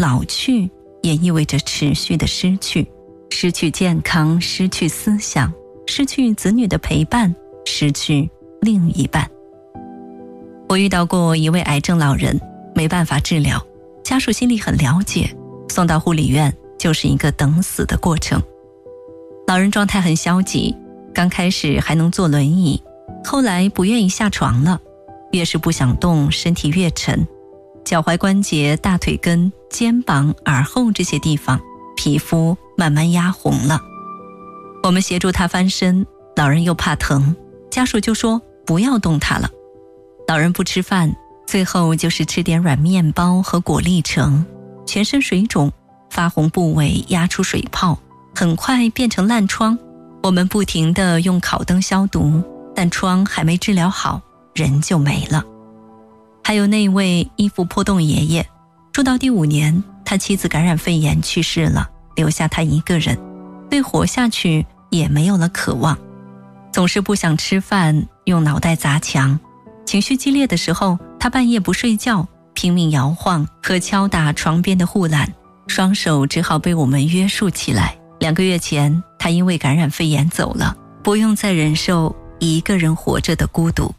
老去也意味着持续的失去，失去健康，失去思想，失去子女的陪伴，失去另一半。我遇到过一位癌症老人，没办法治疗，家属心里很了解，送到护理院就是一个等死的过程。老人状态很消极，刚开始还能坐轮椅，后来不愿意下床了，越是不想动，身体越沉，脚踝关节、大腿根、肩膀、耳后这些地方皮肤慢慢压红了。我们协助他翻身，老人又怕疼，家属就说不要动他了。老人不吃饭，最后就是吃点软面包和果粒橙，全身水肿，发红部位压出水泡，很快变成烂疮。我们不停地用烤灯消毒，但疮还没治疗好，人就没了。还有那位衣服破洞爷爷，住到第5年，他妻子感染肺炎去世了，留下他一个人，对活下去也没有了渴望，总是不想吃饭，用脑袋砸墙。情绪激烈的时候，他半夜不睡觉，拼命摇晃和敲打床边的护栏，双手只好被我们约束起来。2个月前，他因为感染肺炎走了，不用再忍受一个人活着的孤独。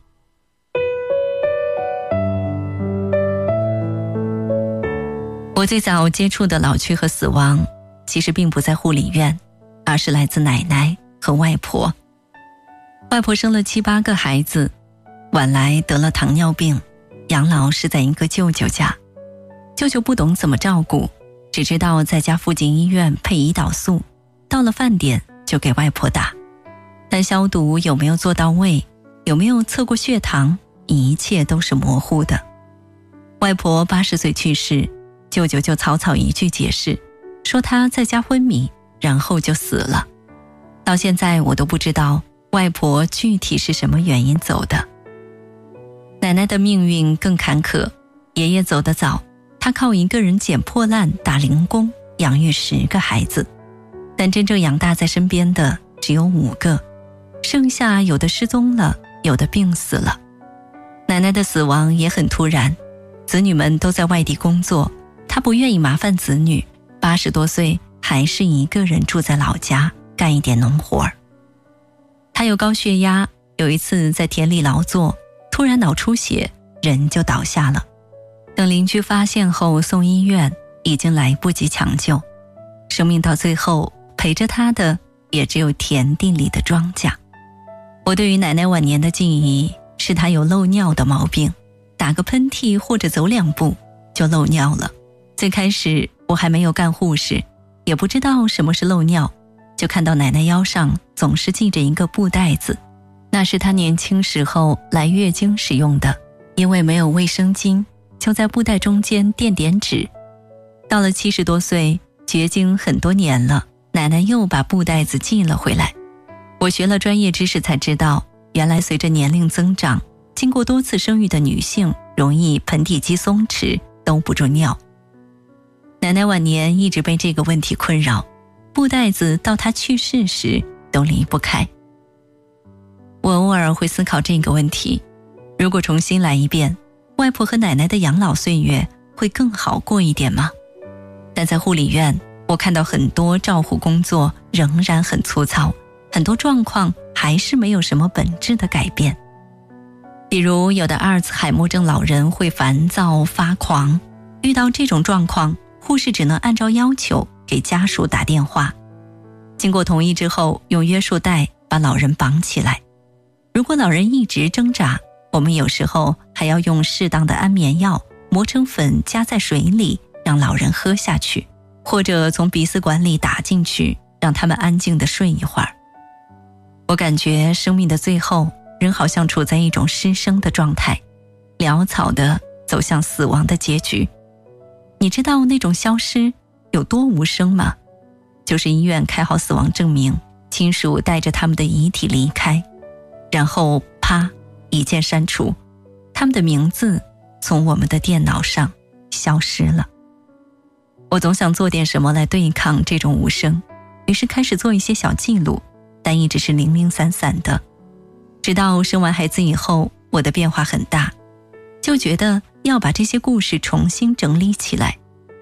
我最早接触的老去和死亡，其实并不在护理院，而是来自奶奶和外婆。外婆生了7、8个孩子，晚来得了糖尿病，养老是在一个舅舅家。舅舅不懂怎么照顾，只知道在家附近医院配胰岛素，到了饭点就给外婆打。但消毒有没有做到位，有没有测过血糖，一切都是模糊的。外婆80岁去世，舅舅就草草一句解释，说她在家昏迷，然后就死了。到现在我都不知道外婆具体是什么原因走的。奶奶的命运更坎坷，爷爷走得早，他靠一个人捡破烂打零工养育10个孩子，但真正养大在身边的只有5个，剩下有的失踪了，有的病死了。奶奶的死亡也很突然，子女们都在外地工作，她不愿意麻烦子女，80多岁还是一个人住在老家干一点农活。她有高血压，有一次在田里劳作，突然脑出血，人就倒下了。等邻居发现后送医院，已经来不及抢救，生命到最后陪着她的也只有田地里的庄稼。我对于奶奶晚年的记忆是她有漏尿的毛病，打个喷嚏或者走2步就漏尿了。最开始我还没有干护士，也不知道什么是漏尿，就看到奶奶腰上总是系着一个布袋子，那是她年轻时候来月经使用的，因为没有卫生巾，就在布袋中间垫点纸。到了70多岁，绝经很多年了，奶奶又把布袋子系了回来。我学了专业知识才知道，原来随着年龄增长，经过多次生育的女性容易盆底肌松弛，兜不住尿。奶奶晚年一直被这个问题困扰，布袋子到她去世时都离不开。我偶尔会思考这个问题，如果重新来一遍，外婆和奶奶的养老岁月会更好过一点吗？但在护理院，我看到很多照护工作仍然很粗糙，很多状况还是没有什么本质的改变。比如有的阿尔茨海默症老人会烦躁发狂，遇到这种状况，护士只能按照要求给家属打电话，经过同意之后，用约束带把老人绑起来。如果老人一直挣扎，我们有时候还要用适当的安眠药磨成粉加在水里，让老人喝下去，或者从鼻饲管里打进去，让他们安静地睡一会儿。我感觉生命的最后，人好像处在一种失声的状态，潦草地走向死亡的结局。你知道那种消失有多无声吗？就是医院开好死亡证明，亲属带着他们的遗体离开，然后啪一键删除，他们的名字从我们的电脑上消失了。我总想做点什么来对抗这种无声，于是开始做一些小记录，但一直是零零散散的。直到生完孩子以后，我的变化很大，就觉得要把这些故事重新整理起来，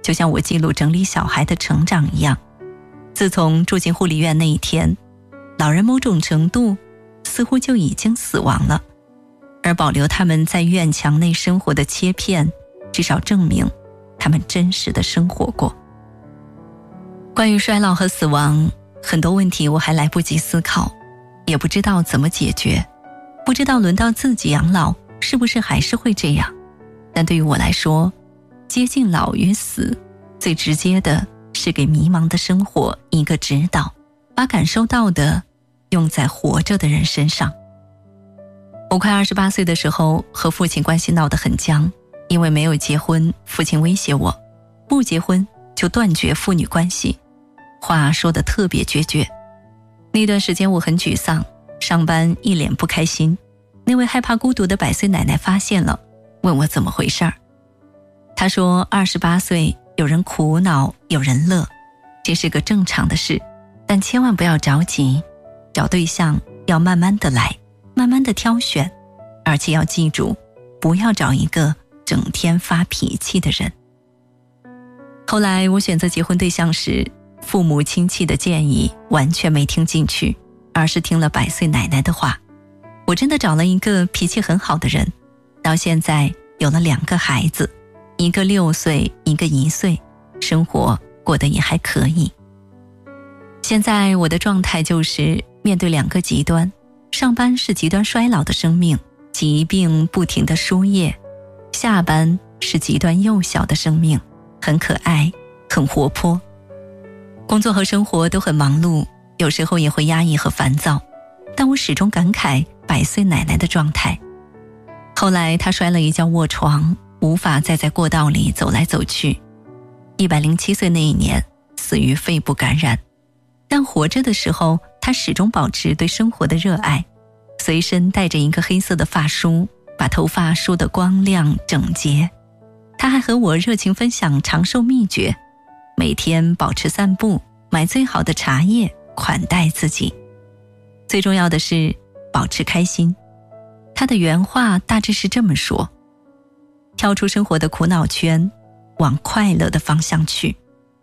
就像我记录整理小孩的成长一样。自从住进护理院那一天，老人某种程度似乎就已经死亡了，而保留他们在院墙内生活的切片，至少证明他们真实的生活过。关于衰老和死亡，很多问题我还来不及思考，也不知道怎么解决，不知道轮到自己养老是不是还是会这样。但对于我来说，接近老与死，最直接的是给迷茫的生活一个指导，把感受到的用在活着的人身上。我快28岁的时候，和父亲关系闹得很僵，因为没有结婚，父亲威胁我，不结婚就断绝父女关系，话说得特别决绝。那段时间我很沮丧，上班一脸不开心。那位害怕孤独的100岁奶奶发现了，问我怎么回事儿。她说28岁有人苦恼，有人乐，这是个正常的事，但千万不要着急，找对象要慢慢的来，慢慢的挑选，而且要记住，不要找一个整天发脾气的人。后来我选择结婚对象时，父母亲戚的建议完全没听进去，而是听了100岁奶奶的话。我真的找了一个脾气很好的人，到现在有了2个孩子，一个6岁，一个1岁，生活过得也还可以。现在我的状态就是面对2个极端，上班是极端衰老的生命，疾病不停的输液，下班是极端幼小的生命，很可爱，很活泼。工作和生活都很忙碌，有时候也会压抑和烦躁，但我始终感慨100岁奶奶的状态。后来她摔了一跤卧床，无法再在过道里走来走去。107岁那一年死于肺部感染，但活着的时候她始终保持对生活的热爱，随身带着一个黑色的发梳，把头发梳得光亮整洁。她还和我热情分享长寿秘诀，每天保持散步，买最好的茶叶款待自己。最重要的是保持开心。他的原话大致是这么说：跳出生活的苦恼圈，往快乐的方向去。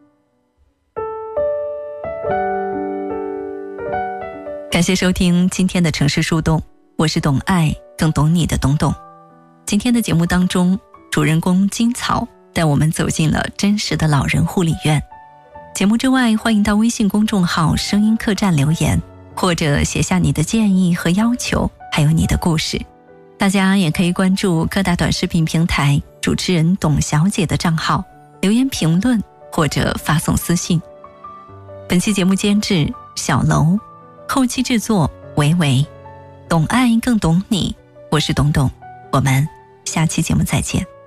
感谢收听今天的城市树洞，我是懂爱更懂你的懂懂。今天的节目当中，主人公金草带我们走进了真实的老人护理院。节目之外，欢迎到微信公众号声音客栈留言，或者写下你的建议和要求，还有你的故事。大家也可以关注各大短视频平台主持人董小姐的账号，留言评论或者发送私信。本期节目监制小楼，后期制作维维，懂爱更懂你，我是董董，我们下期节目再见。